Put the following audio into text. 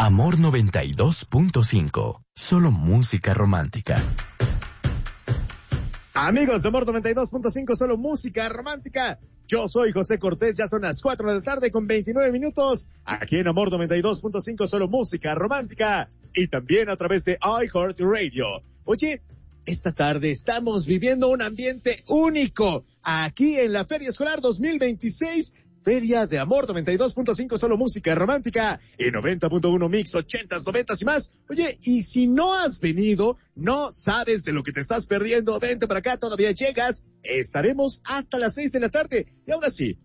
Amor 92.5. Solo música romántica. Amigos de Amor 92.5, solo música romántica. Yo soy José Cortés, ya son las 4 de la tarde con 29 minutos. Aquí en Amor 92.5, solo música romántica. Y también a través de iHeartRadio. Oye, esta tarde estamos viviendo un ambiente único. Aquí en la Feria Escolar 2026. Feria de Amor 92.5, solo música romántica, y 90.1 mix, 80s, 90s y más. Oye, y si no has venido, no sabes de lo que te estás perdiendo, vente para acá, todavía llegas. Estaremos hasta las 6 de la tarde. Y ahora sí,